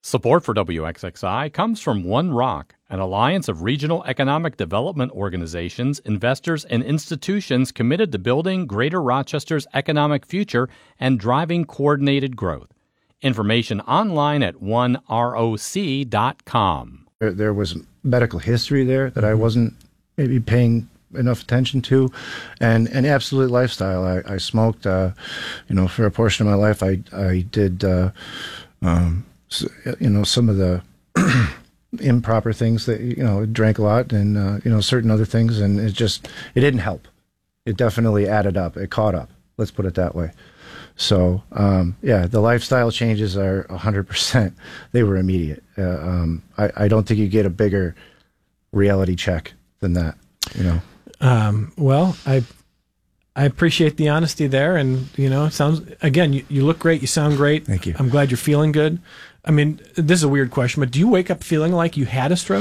Support for WXXI comes from One Rock, an alliance of regional economic development organizations, investors, and institutions committed to building Greater Rochester's economic future and driving coordinated growth. Information online at oneroc.com. There was medical history there that I wasn't maybe paying enough attention to, and absolute lifestyle. I smoked, for a portion of my life. I did, some of the improper things that, drank a lot and, certain other things, and it didn't help. It definitely added up. It caught up. Let's put it that way. So, the lifestyle changes are 100%. They were immediate. I don't think you get a bigger reality check than that, Well, I appreciate the honesty there, and it sounds, again, you look great, you sound great. Thank you. I'm glad you're feeling good. I mean, this is a weird question, but do you wake up feeling like you had a stroke?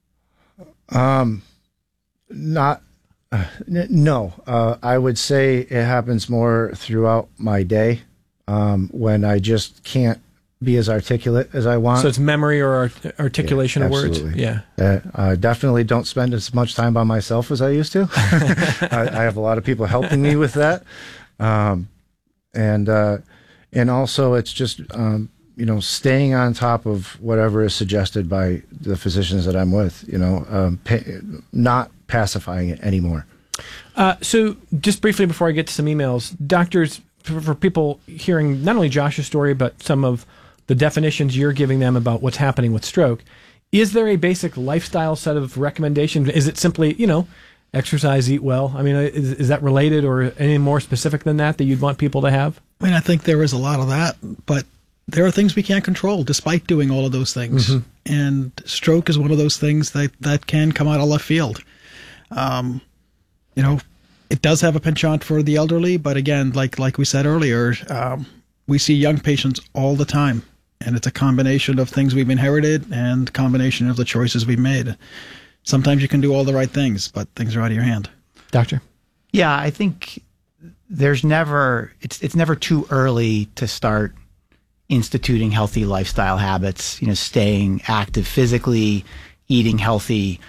No. I would say it happens more throughout my day, when I just can't be as articulate as I want. So it's memory or articulation of words? Yeah. I definitely don't spend as much time by myself as I used to. I have a lot of people helping me with that. And also it's just, staying on top of whatever is suggested by the physicians that I'm with, not pacifying it anymore. So just briefly before I get to some emails, doctors, for people hearing not only Josh's story, but some of the definitions you're giving them about what's happening with stroke, is there a basic lifestyle set of recommendations? Is it simply, exercise, eat well? I mean, is that related or any more specific than that you'd want people to have? I mean, I think there is a lot of that, but there are things we can't control despite doing all of those things. Mm-hmm. And stroke is one of those things that can come out of left field. It does have a penchant for the elderly, but again, like we said earlier, we see young patients all the time, and it's a combination of things we've inherited and combination of the choices we've made. Sometimes you can do all the right things, but things are out of your hand. Doctor? Yeah, I think it's never too early to start instituting healthy lifestyle habits, staying active physically, eating healthy.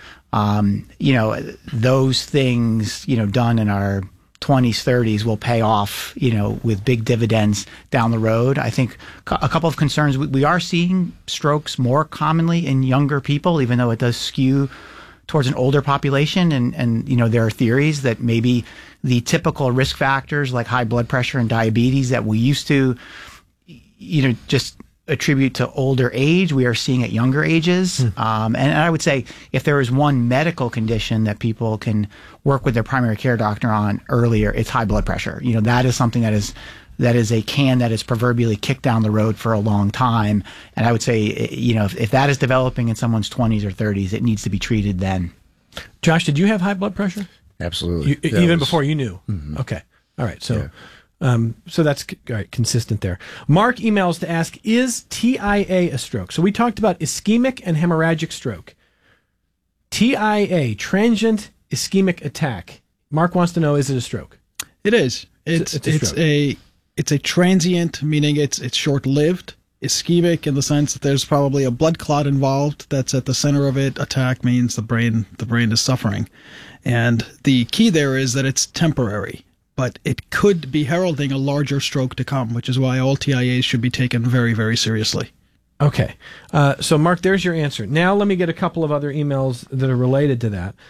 Those things, done in our 20s, 30s will pay off, with big dividends down the road. I think a couple of concerns. We are seeing strokes more commonly in younger people, even though it does skew towards an older population. And there are theories that maybe the typical risk factors like high blood pressure and diabetes that we used to, just attribute to older age, we are seeing at younger ages. And I would say if there is one medical condition that people can work with their primary care doctor on earlier, it's high blood pressure. That is something that is a can that is proverbially kicked down the road for a long time. And I would say, if that is developing in someone's 20s or 30s, it needs to be treated then. Josh, did you have high blood pressure? Absolutely. Before you knew? Mm-hmm. Okay. All right. So... so that's all right, consistent there. Mark emails to ask, is TIA a stroke? So we talked about ischemic and hemorrhagic stroke. TIA, transient ischemic attack. Mark wants to know, is it a stroke? It is. It's a transient, meaning it's short-lived. Ischemic in the sense that there's probably a blood clot involved that's at the center of it. Attack means the brain is suffering. And the key there is that it's temporary. But it could be heralding a larger stroke to come, which is why all TIAs should be taken very, very seriously. Okay. So, Mark, there's your answer. Now let me get a couple of other emails that are related to that.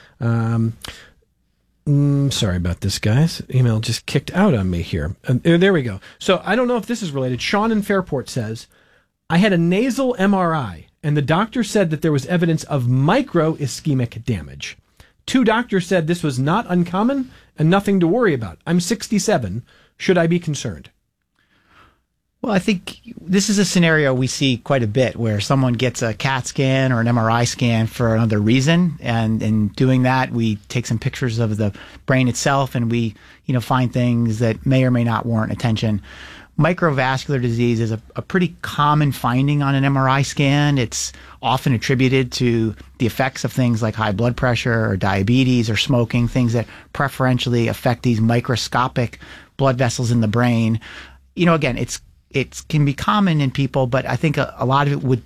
Sorry about this, guys. Email just kicked out on me here. There we go. So I don't know if this is related. Sean in Fairport says, I had a nasal MRI, and the doctor said that there was evidence of micro ischemic damage. 2 doctors said this was not uncommon and nothing to worry about. I'm 67. Should I be concerned? Well, I think this is a scenario we see quite a bit where someone gets a CAT scan or an MRI scan for another reason. And in doing that, we take some pictures of the brain itself and we, find things that may or may not warrant attention. Microvascular disease is a pretty common finding on an MRI scan. It's often attributed to the effects of things like high blood pressure or diabetes or smoking, things that preferentially affect these microscopic blood vessels in the brain. Again, it can be common in people, but I think a lot of it would